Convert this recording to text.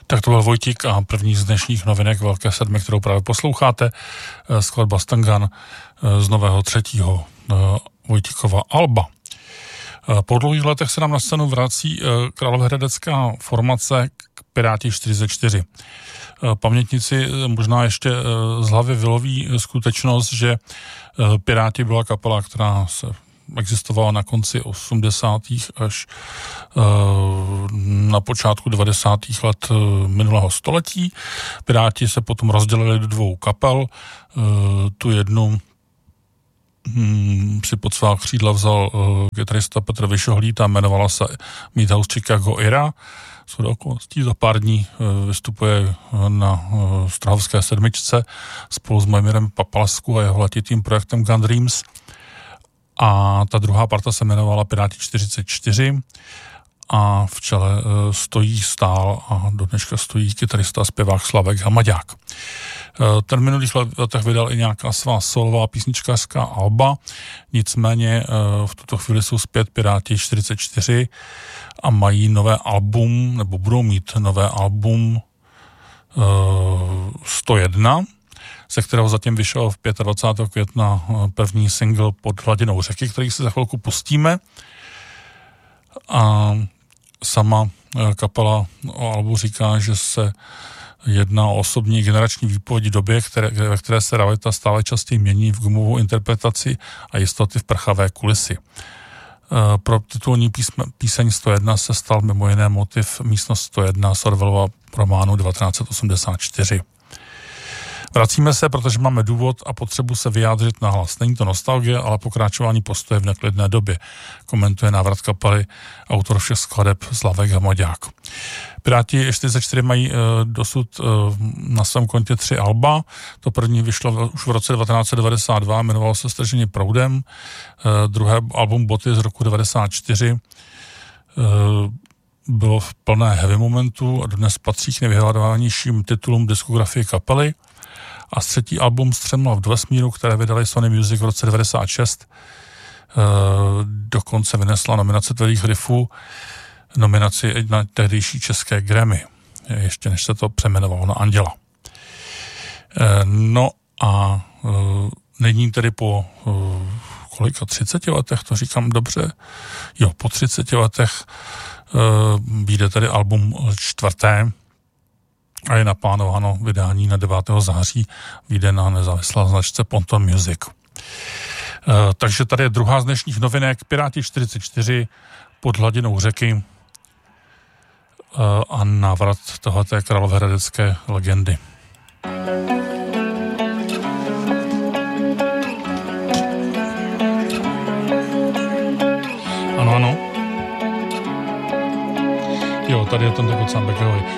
Tak to byl Vojtík a první z dnešních novinek Velké sedmi, kterou právě posloucháte, skladba Stangan z nového třetího Vojtíkova alba. Po dlouhých letech se nám na scénu vrací královéhradecká formace Piráti 44. Pamětníci možná ještě z hlavy vyloví skutečnost, že Piráti byla kapela, která se existovala na konci 80. až na počátku 90. let minulého století. Piráti se potom rozdělili do dvou kapel. Tu jednu si pod svá křídla vzal kytarista Petr Vyšohlíd a jmenovala se Meathouse Chicago Era. Shodou okolností za pár dní vystupuje na Strahovské sedmičce spolu s Mojmirem Papalesku a jeho letitým projektem Gun Dreams. A ta druhá parta se jmenovala Piráti 44 a v čele stál a do dneška stojí kytarista a zpěvák Slavek Hamaďák. Ten v minulých letech vydal i nějaká svá solová písničkářská alba, nicméně v tuto chvíli jsou zpět Piráti 44 a mají nové album, nebo budou mít nové album 101, ze kterého zatím vyšel v 25. května první single Pod hladinou řeky, který si za chvilku pustíme. A sama kapela o albu říká, že se jedná o osobní generační výpověď době, ve které se realita stále častěji mění v gumovou interpretaci a jistoty v prchavé kulisy. Pro titulní píseň 101 se stal mimo jiné motiv Místnost 101 z Orwellova románu 1984. Vracíme se, protože máme důvod a potřebu se vyjádřit nahlas. Není to nostalgie, ale pokračování postoje v neklidné době, komentuje návrat kapely autor všech skladeb Slavek Hamaďák. Piráti 44 mají dosud na svém kontě 3 alba. To první vyšlo už v roce 1992, jmenovalo se Strženě proudem. Druhé album Boty z roku 1994 bylo v plné heavy momentu a dnes patří k nejvyhledávanějším titulům diskografie kapely. A třetí album Střemlav do vesmíru, které vydali Sony Music v roce 1996, dokonce vynesla nominace tvrdých riffů, nominaci na tehdejší české Grammy, ještě než se to přejmenovalo na Anděla. No a nyní tedy po kolika 30 letech, to říkám dobře, jo, po 30 letech vyjde tedy album čtvrté, a je naplánováno vydání na 9. září, vyjde na nezávislé značce Ponton Music. Takže tady je druhá z dnešních novinek, Piráti 44 pod hladinou řeky a návrat tohoto královéhradecké legendy. Ano. Jo, tady je ten takový sám backový.